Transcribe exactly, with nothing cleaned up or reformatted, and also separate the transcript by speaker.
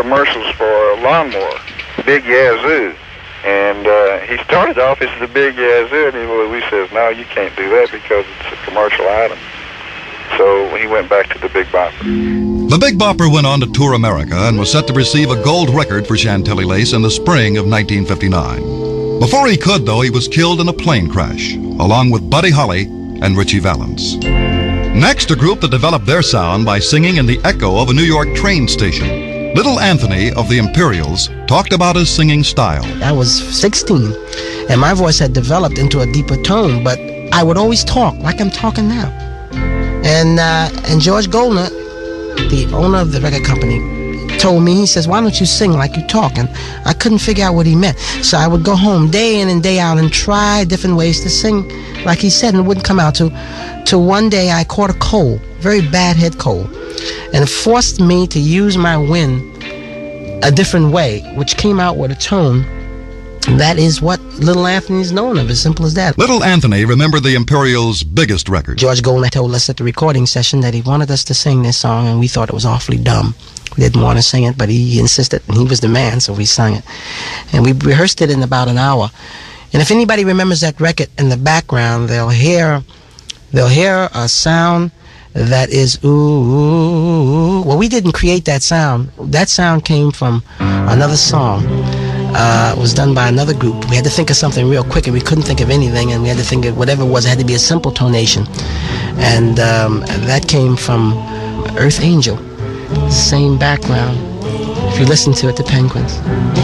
Speaker 1: commercials for a lawnmower, Big Yazoo. And uh, he started off as the Big Yazoo, and he, well, we says, no, you can't do that because it's a commercial item. So he went back to the Big Bopper.
Speaker 2: The Big Bopper went on to tour America and was set to receive a gold record for Chantilly Lace in the spring of nineteen fifty-nine. Before he could, though, he was killed in a plane crash, along with Buddy Holly and Ritchie Valens. Next, a group that developed their sound by singing in the echo of a New York train station. Little Anthony of the Imperials talked about his singing style.
Speaker 3: I was sixteen, and my voice had developed into a deeper tone, but I would always talk like I'm talking now. And uh, and George Goldner, the owner of the record company, told me, he says, why don't you sing like you talk? And I couldn't figure out what he meant. So I would go home day in and day out and try different ways to sing like he said, and it wouldn't come out. To, to one day I caught a cold, very bad head cold, and it forced me to use my wind a different way, which came out with a tone. That is what Little Anthony's known of, as simple as that.
Speaker 2: Little Anthony remembered the Imperials' biggest record.
Speaker 3: George Goldner told us at the recording session that he wanted us to sing this song, and we thought it was awfully dumb. We didn't want to sing it, but he insisted, and he was the man, so we sang it. And we rehearsed it in about an hour. And if anybody remembers that record in the background, they'll hear, they'll hear a sound that is ooh, ooh, ooh. Well, we didn't create that sound. That sound came from another song. Uh, it was done by another group. We had to think of something real quick, and we couldn't think of anything, and we had to think of whatever it was. It had to be a simple tonation. And um, that came from Earth Angel. Same background. If you listen to it, the Penguins.